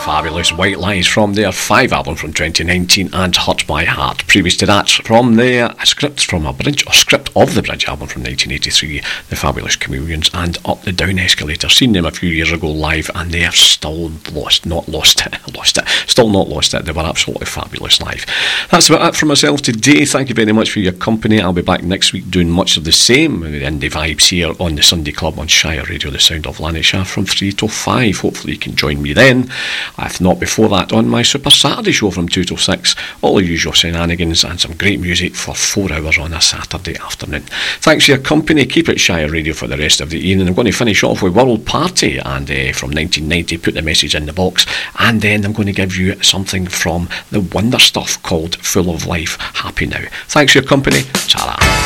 fabulous White Lies from their 5 album from 2019 and Hurt My Heart. Previous to that, from there, a script of the Bridge album from 1983, the fabulous Chameleons and Up the Down Escalator. Seen them a few years ago live and they have still not lost it. They were absolutely fabulous live. That's about it from myself today. Thank you very much for your company. I'll be back next week doing much of the same with the indie vibes here on the Sunday Club on Shire Radio, the sound of Lanarkshire, from 3 till 5. Hopefully you can join me then. If not before that, on my Super Saturday show from 2 till 6. All the usual shenanigans and some great music for 4 hours on a Saturday afternoon. Thanks for your company. Keep it Shire Radio for the rest of the evening. I'm going to finish off with World Party and from 1990, Put the Message in the Box, and then I'm going to give you something from the Wonder Stuff called Full of Life, Happy Now. Thanks for your company. Ta-ra.